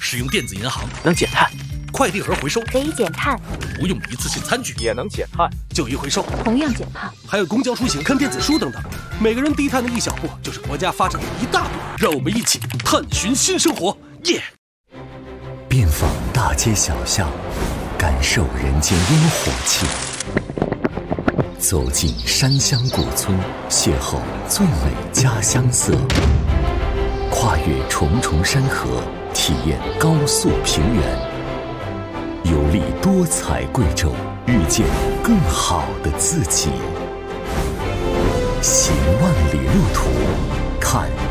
使用电子银行能减碳， 快递盒回收可以减碳， 不用一次性餐具也能减碳， 旧衣回收同样减碳， 还有公交出行、看电子书等等，每个人低碳的一小步，就是国家发展的一大步。让我们一起探寻新生活，耶！ 遍访大街小巷，感受人间烟火气。走进山乡古村，邂逅最美家乡色。跨越重重山河，体验高速平原。游历多彩贵州，遇见更好的自己。行万里路途，看